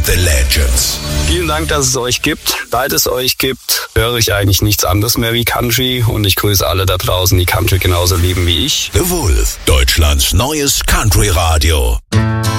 The Legends. Vielen Dank, dass es euch gibt. Seit es euch gibt, höre ich eigentlich nichts anderes mehr wie Country und ich grüße alle da draußen, die Country genauso lieben wie ich. The Wolf, Deutschlands neues Country-Radio.